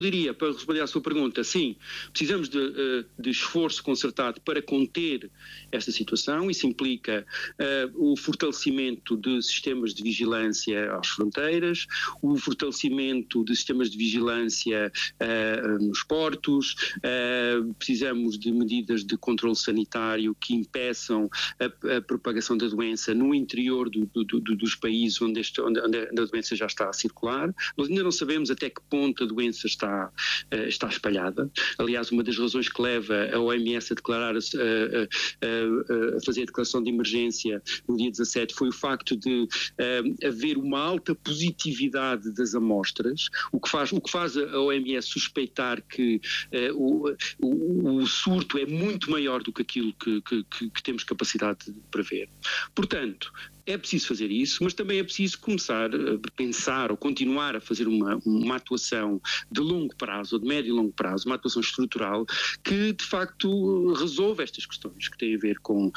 diria, para responder à sua pergunta, sim, precisamos de esforço concertado para conter esta situação. Isso implica o fortalecimento de sistemas de vigilância às fronteiras, o fortalecimento de sistemas de vigilância nos portos, precisamos de medidas de controle sanitário que impeçam a propagação da doença no interior dos países onde a doença já está a circular. Nós ainda não sabemos até que ponto a doença está espalhada. Aliás, uma das razões que leva a OMS a declarar, a fazer a declaração de emergência no dia 17 foi o facto de haver uma alta positividade das amostras, o que faz a OMS suspeitar que o surto é muito maior do que aquilo que temos capacidade de prever. Portanto, é preciso fazer isso, mas também é preciso começar a pensar ou continuar a fazer uma atuação de longo prazo, ou de médio e longo prazo, uma atuação estrutural que de facto resolva estas questões, que têm a ver com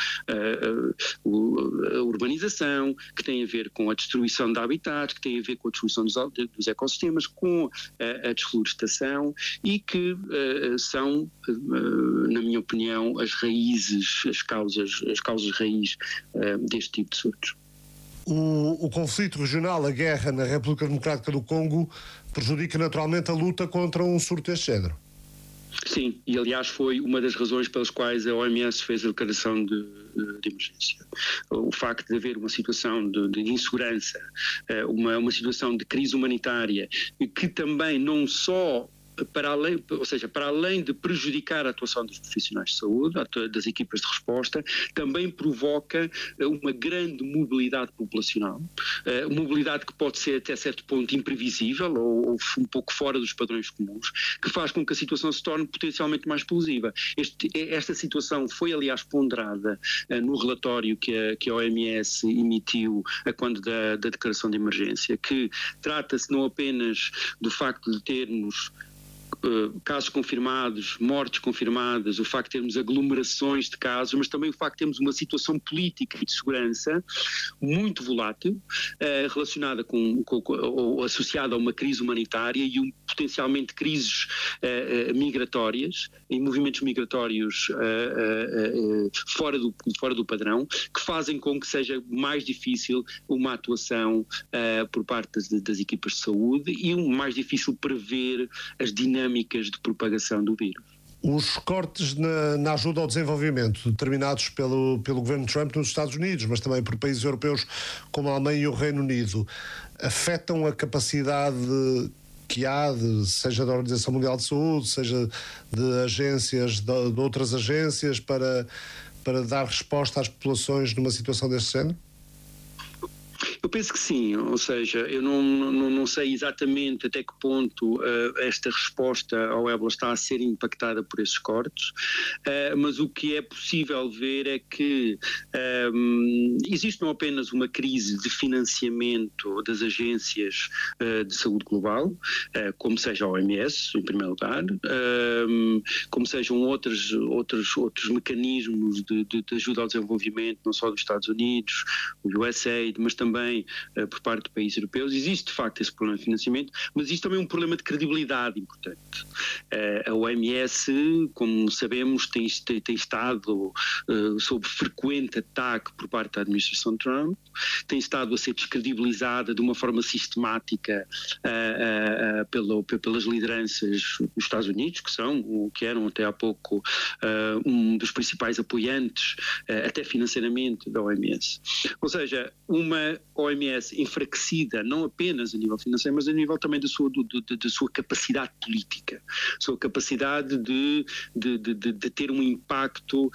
a urbanização, que têm a ver com a destruição de habitats, que têm a ver com a destruição dos ecossistemas, com a desflorestação e que são, na minha opinião, as raízes, as causas raiz deste tipo de surtos. O conflito regional, a guerra na República Democrática do Congo, prejudica naturalmente a luta contra um surto deste género. Sim, e aliás foi uma das razões pelas quais a OMS fez a declaração de emergência. O facto de haver uma situação de insegurança, uma situação de crise humanitária, que também não só para além de prejudicar a atuação dos profissionais de saúde, das equipas de resposta, também provoca uma grande mobilidade populacional, mobilidade que pode ser até certo ponto imprevisível ou um pouco fora dos padrões comuns, que faz com que a situação se torne potencialmente mais explosiva. Esta situação foi, aliás, ponderada no relatório que a OMS emitiu a quando da declaração de emergência, que trata-se não apenas do facto de termos casos confirmados, mortes confirmadas, o facto de termos aglomerações de casos, mas também o facto de termos uma situação política e de segurança muito volátil, relacionada ou associada a uma crise humanitária e potencialmente crises migratórias, em movimentos migratórios fora do padrão, que fazem com que seja mais difícil uma atuação por parte das equipas de saúde e mais difícil prever as dinâmicas de propagação do vírus. Os cortes na ajuda ao desenvolvimento, determinados pelo governo Trump nos Estados Unidos, mas também por países europeus como a Alemanha e o Reino Unido, afetam a capacidade que há, seja da Organização Mundial de Saúde, seja de agências, de outras agências, para dar resposta às populações numa situação deste género? Eu penso que sim, ou seja, eu não sei exatamente até que ponto esta resposta ao ébola está a ser impactada por esses cortes, mas o que é possível ver é que existe não apenas uma crise de financiamento das agências de saúde global, como seja a OMS, em primeiro lugar, como sejam outros mecanismos de ajuda ao desenvolvimento, não só dos Estados Unidos, o USAID, mas também por parte de países europeus. Existe de facto esse problema de financiamento, mas existe também um problema de credibilidade importante. A OMS, como sabemos, tem estado sob frequente ataque por parte da administração Trump, tem estado a ser descredibilizada de uma forma sistemática pelas lideranças dos Estados Unidos, que eram até há pouco um dos principais apoiantes, até financeiramente, da OMS. Ou seja, uma OMS enfraquecida, não apenas a nível financeiro, mas a nível também da sua capacidade política, sua capacidade de ter um impacto,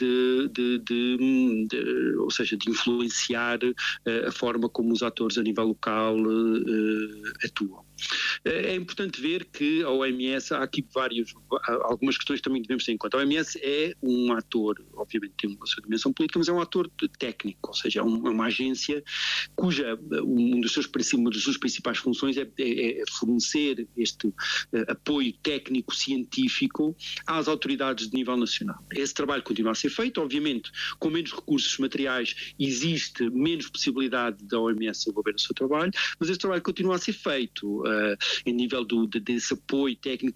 ou seja, de influenciar a forma como os atores a nível local atuam. É importante ver que a OMS, há aqui algumas questões que também devemos ter em conta. A OMS é um ator, obviamente tem a sua dimensão política, mas é um ator técnico, ou seja, é uma agência cuja uma das suas principais funções é fornecer este apoio técnico-científico às autoridades de nível nacional. Esse trabalho continua a ser feito, obviamente, com menos recursos materiais existe menos possibilidade da OMS desenvolver o seu trabalho, mas esse trabalho continua a ser feito. em nível desse apoio técnico